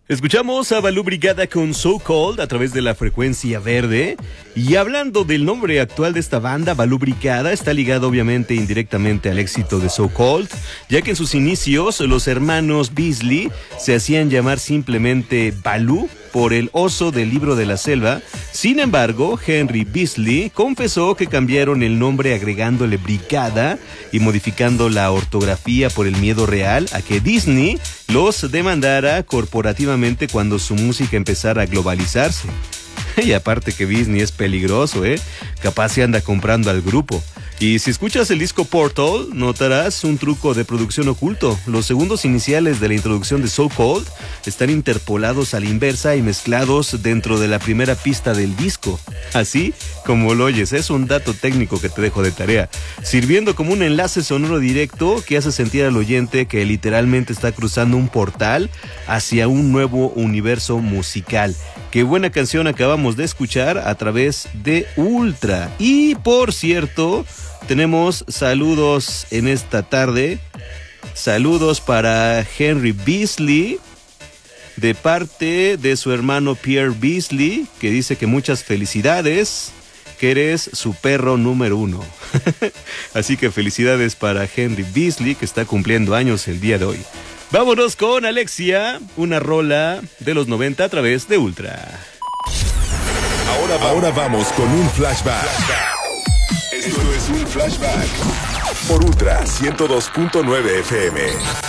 Escuchamos a Balú Brigada con So Cold a través de la frecuencia verde. Y hablando del nombre actual de esta banda, Balú Brigada está ligado obviamente indirectamente al éxito de So Cold, ya que en sus inicios los hermanos Beasley se hacían llamar simplemente Balú por el oso del libro de la selva. Sin embargo, Henry Beasley confesó que cambiaron el nombre agregándole Brigada y modificando la ortografía por el miedo real a que Disney los demandara corporativamente cuando su música empezara a globalizarse. Y aparte que Disney es peligroso, capaz se anda comprando al grupo. Y si escuchas el disco Portal, notarás un truco de producción oculto. Los segundos iniciales de la introducción de So Cold están interpolados a la inversa y mezclados dentro de la primera pista del disco. Así como lo oyes, es un dato técnico que te dejo de tarea, sirviendo como un enlace sonoro directo que hace sentir al oyente que literalmente está cruzando un portal hacia un nuevo universo musical. Qué buena canción acabamos de escuchar a través de Ultra. Y por cierto, tenemos saludos en esta tarde. Saludos para Henry Beasley, de parte de su hermano Pierre Beasley, que dice que muchas felicidades, que eres su perro número 1. Así que felicidades para Henry Beasley, que está cumpliendo años el día de hoy. Vámonos con Alexia, una rola de los 90 a través de Ultra. Ahora vamos con un flashback. Esto es un flashback por Ultra 102.9 FM.